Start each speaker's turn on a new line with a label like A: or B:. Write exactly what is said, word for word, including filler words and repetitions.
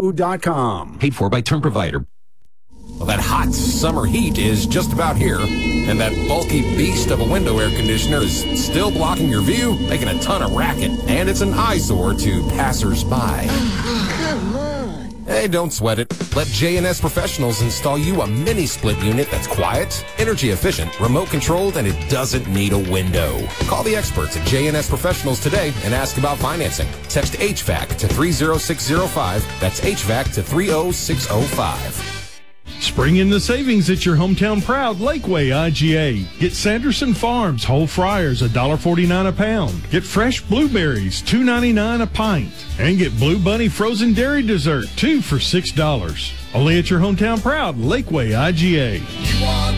A: food dot com.
B: Paid for by Term Provider.
C: Well, that hot summer heat is just about here, and that bulky beast of a window air conditioner is still blocking your view, making a ton of racket, and it's an eyesore to passers-by.
D: Come on.
C: Hey, don't sweat it. Let J and S Professionals install you a mini-split unit that's quiet, energy-efficient, remote-controlled, and it doesn't need a window. Call the experts at J and S Professionals today and ask about financing. Text H V A C to three oh six oh five. That's H V A C to three oh six oh five.
E: Spring in the savings at your hometown proud Lakeway I G A. Get Sanderson Farms whole fryers one dollar forty-nine a pound. Get fresh blueberries two ninety-nine a pint. And get Blue Bunny frozen dairy dessert two for six dollars. Only at your hometown proud Lakeway I G A.